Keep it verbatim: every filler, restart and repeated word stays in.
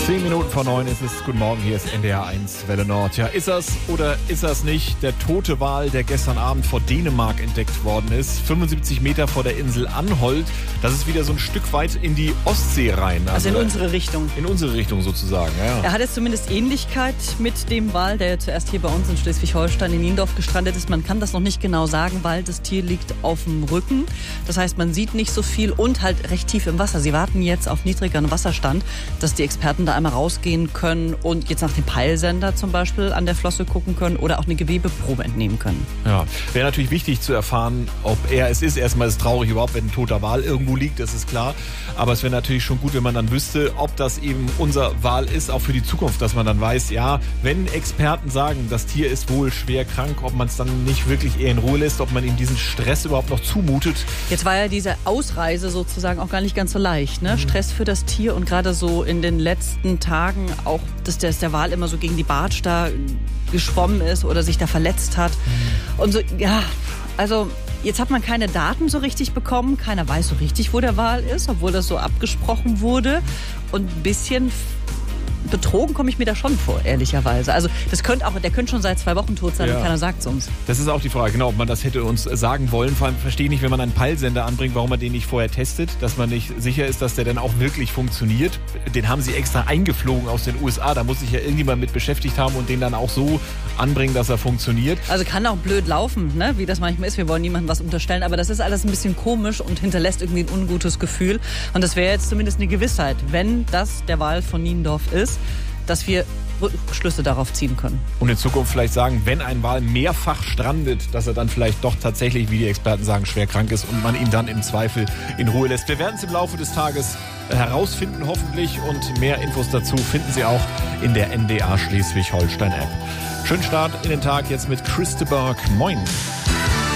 Zehn Minuten vor neun ist es. Guten Morgen, hier ist N D R eins Welle Nord. Ja, ist das oder ist das nicht der tote Wal, der gestern Abend vor Dänemark entdeckt worden ist? fünfundsiebzig Meter vor der Insel Anholt. Das ist wieder so ein Stück weit in die Ostsee rein. Also, also in unsere Richtung. In unsere Richtung sozusagen, ja. Er hat jetzt zumindest Ähnlichkeit mit dem Wal, der zuerst hier bei uns in Schleswig-Holstein in Niendorf gestrandet ist. Man kann das noch nicht genau sagen, weil das Tier liegt auf dem Rücken. Das heißt, man sieht nicht so viel und halt recht tief im Wasser. Sie warten jetzt auf niedrigeren Wasserstand, dass die Experten da einmal rausgehen können und jetzt nach dem Peilsender zum Beispiel an der Flosse gucken können oder auch eine Gewebeprobe entnehmen können. Ja, wäre natürlich wichtig zu erfahren, ob er es ist. Erstmal ist es traurig überhaupt, wenn ein toter Wal irgendwo liegt, das ist klar. Aber es wäre natürlich schon gut, wenn man dann wüsste, ob das eben unser Wal ist, auch für die Zukunft, dass man dann weiß, ja, wenn Experten sagen, das Tier ist wohl schwer krank, ob man es dann nicht wirklich eher in Ruhe lässt, ob man ihm diesen Stress überhaupt noch zumutet. Jetzt war ja diese Ausreise sozusagen auch gar nicht ganz so leicht, ne? Mhm. Stress für das Tier und gerade so in den letzten Tagen auch, dass der, dass der Wal immer so gegen die Bartsch da geschwommen ist oder sich da verletzt hat. Mhm. Und so, ja, also jetzt hat man keine Daten so richtig bekommen. Keiner weiß so richtig, wo der Wal ist, obwohl das so abgesprochen wurde. Und ein bisschen betrogen komme ich mir da schon vor, ehrlicherweise. Also das könnte auch, der könnte schon seit zwei Wochen tot sein, ja. Und keiner sagt es uns. Das ist auch die Frage, genau, ob man das hätte uns sagen wollen. Vor allem verstehe ich nicht, wenn man einen Peilsender anbringt, warum man den nicht vorher testet, dass man nicht sicher ist, dass der dann auch wirklich funktioniert. Den haben sie extra eingeflogen aus den U S A, da muss sich ja irgendjemand mit beschäftigt haben und den dann auch so anbringen, dass er funktioniert. Also kann auch blöd laufen, ne? Wie das manchmal ist. Wir wollen niemandem was unterstellen, aber das ist alles ein bisschen komisch und hinterlässt irgendwie ein ungutes Gefühl. Und das wäre jetzt zumindest eine Gewissheit, wenn das der Wal von Niendorf ist, dass wir Schlüsse darauf ziehen können. Und in Zukunft vielleicht sagen, wenn ein Wal mehrfach strandet, dass er dann vielleicht doch tatsächlich, wie die Experten sagen, schwer krank ist und man ihn dann im Zweifel in Ruhe lässt. Wir werden es im Laufe des Tages herausfinden, hoffentlich. Und mehr Infos dazu finden Sie auch in der N D R Schleswig-Holstein App. Schönen Start in den Tag jetzt mit Chris de Burgh. Moin.